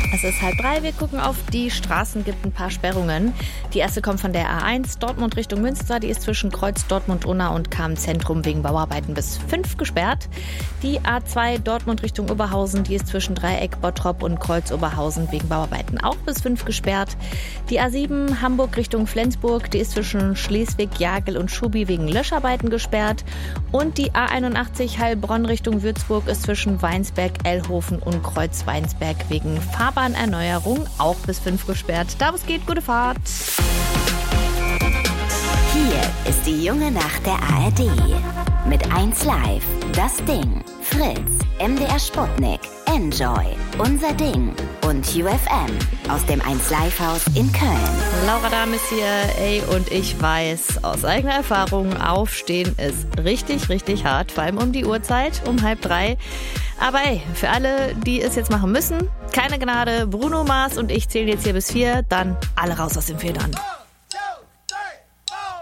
Es ist 2:30, wir gucken auf die Straßen, gibt ein paar Sperrungen. Die erste kommt von der A1 Dortmund Richtung Münster, die ist zwischen Kreuz Dortmund-Unna und Cham-Zentrum wegen Bauarbeiten bis 5 gesperrt. Die A2 Dortmund Richtung Oberhausen, die ist zwischen Dreieck Bottrop und Kreuz Oberhausen wegen Bauarbeiten auch bis 5 gesperrt. Die A7 Hamburg Richtung Flensburg, die ist zwischen Schleswig, Jagel und Schubi wegen Löscharbeiten gesperrt. Und die A81 Heilbronn Richtung Würzburg ist zwischen Weinsberg, Ellhofen und Kreuz Weinsberg wegen Fahrbahnerneuerung auch bis 5 gesperrt. Da wo es geht, gute Fahrt. Hier ist die junge Nacht der ARD. Mit 1Live, Das Ding, Fritz, MDR Sputnik, Enjoy, Unser Ding und UFM aus dem 1Live-Haus in Köln. Laura Dahm ist hier, und ich weiß aus eigener Erfahrung, aufstehen ist richtig, richtig hart, vor allem um die Uhrzeit, um 2:30. Aber für alle, die es jetzt machen müssen, keine Gnade. Bruno Mars und ich zählen jetzt hier bis 4, dann alle raus aus den Federn.